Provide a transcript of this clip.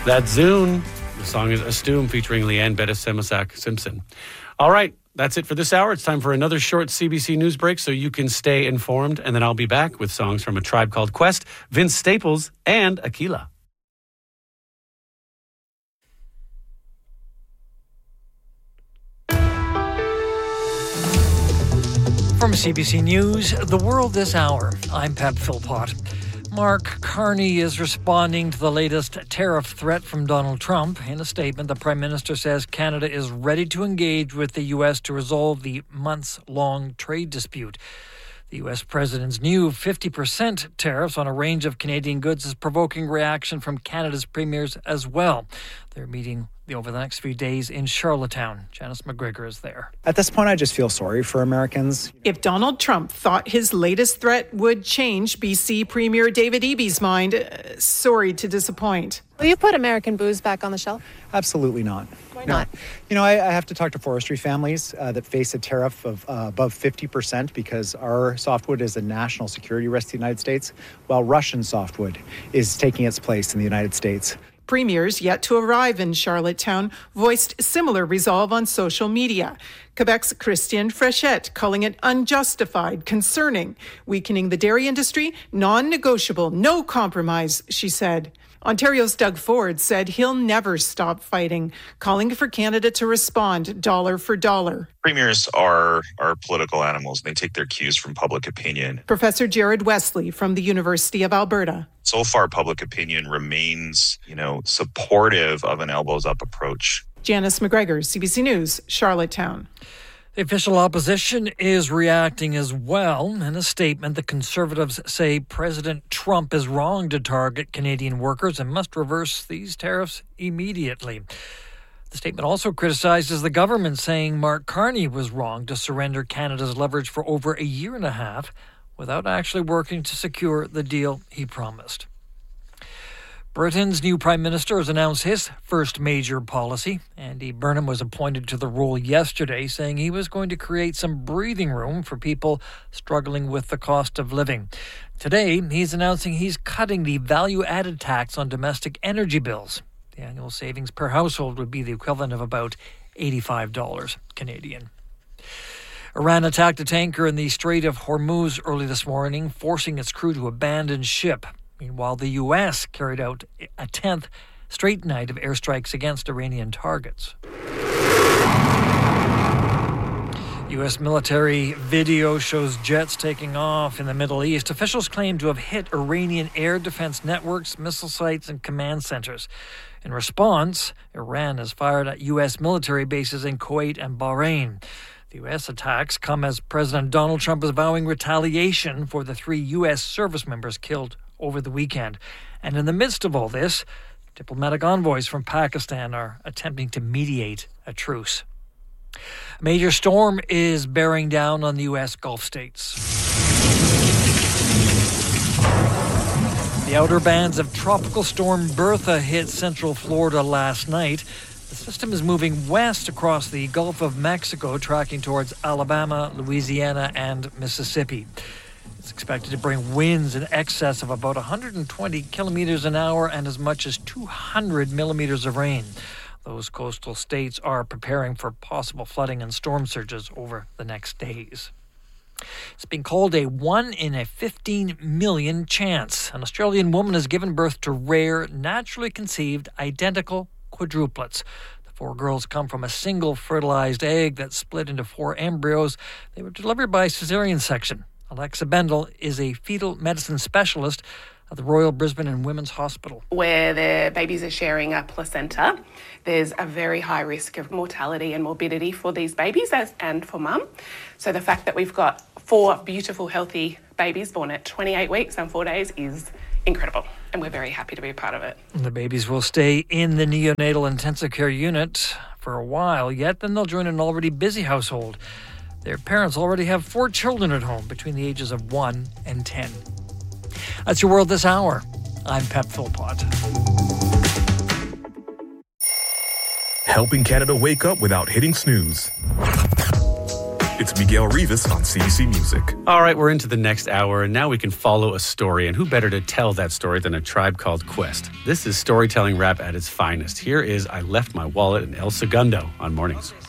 That's Zune. The song is Astum featuring Leanne Bettis-Semasak Simpson. All right, that's it for this hour. It's time for another short CBC News break so you can stay informed. And then I'll be back with songs from A Tribe Called Quest, Vince Staples, and Aquila. From CBC News, The World This Hour, I'm Pep Philpott. Mark Carney is responding to the latest tariff threat from Donald Trump. In a statement, the Prime Minister says Canada is ready to engage with the U.S. to resolve the months-long trade dispute. The U.S. President's new 50% tariffs on a range of Canadian goods is provoking reaction from Canada's premiers as well. They're meeting over the next few days in Charlottetown. Janice McGregor is there. At this point, I just feel sorry for Americans. If Donald Trump thought his latest threat would change BC Premier David Eby's mind, sorry to disappoint. Will you put American booze back on the shelf? Absolutely not. Why not? I have to talk to forestry families that face a tariff of above 50% because our softwood is a national security risk to the United States, while Russian softwood is taking its place in the United States. Premiers yet to arrive in Charlottetown voiced similar resolve on social media. Quebec's Christian Frechette calling it unjustified, concerning, weakening the dairy industry, non-negotiable, no compromise, she said. Ontario's Doug Ford said he'll never stop fighting, calling for Canada to respond dollar for dollar. Premiers are political animals, and they take their cues from public opinion. Professor Jared Wesley from the University of Alberta. So far, public opinion remains, supportive of an elbows-up approach. Janice McGregor, CBC News, Charlottetown. The official opposition is reacting as well. In a statement, the Conservatives say President Trump is wrong to target Canadian workers and must reverse these tariffs immediately. The statement also criticizes the government, saying Mark Carney was wrong to surrender Canada's leverage for over a year and a half without actually working to secure the deal he promised. Britain's new Prime Minister has announced his first major policy. Andy Burnham was appointed to the role yesterday, saying he was going to create some breathing room for people struggling with the cost of living. Today, he's announcing he's cutting the value-added tax on domestic energy bills. The annual savings per household would be the equivalent of about $85 Canadian. Iran attacked a tanker in the Strait of Hormuz early this morning, forcing its crew to abandon ship. Meanwhile, the U.S. carried out a 10th straight night of airstrikes against Iranian targets. U.S. military video shows jets taking off in the Middle East. Officials claim to have hit Iranian air defense networks, missile sites, and command centers. In response, Iran has fired at U.S. military bases in Kuwait and Bahrain. The U.S. attacks come as President Donald Trump is vowing retaliation for the 3 U.S. service members killed over the weekend. And in the midst of all this, diplomatic envoys from Pakistan are attempting to mediate a truce. A major storm is bearing down on the U.S. Gulf states. The outer bands of Tropical Storm Bertha hit central Florida last night. The system is moving west across the Gulf of Mexico, tracking towards Alabama, Louisiana, and Mississippi. It's expected to bring winds in excess of about 120 kilometers an hour and as much as 200 millimeters of rain. Those coastal states are preparing for possible flooding and storm surges over the next days. It's been called a 1 in a 15 million chance. An Australian woman has given birth to rare, naturally conceived, identical quadruplets. The 4 girls come from a single fertilized egg that split into 4 embryos. They were delivered by cesarean section. Alexa Bendel is a fetal medicine specialist at the Royal Brisbane and Women's Hospital. Where the babies are sharing a placenta, there's a very high risk of mortality and morbidity for these babies and for mum. So the fact that we've got 4 beautiful, healthy babies born at 28 weeks and 4 days is incredible, and we're very happy to be a part of it. The babies will stay in the neonatal intensive care unit for a while yet, then they'll join an already busy household. Their parents already have 4 children at home between the ages of 1 and 10. That's your World This Hour. I'm Pep Philpott. Helping Canada wake up without hitting snooze. It's Miguel Rivas on CBC Music. All right, we're into the next hour, and now we can follow a story. And who better to tell that story than A Tribe Called Quest? This is storytelling rap at its finest. Here is I Left My Wallet in El Segundo on Mornings.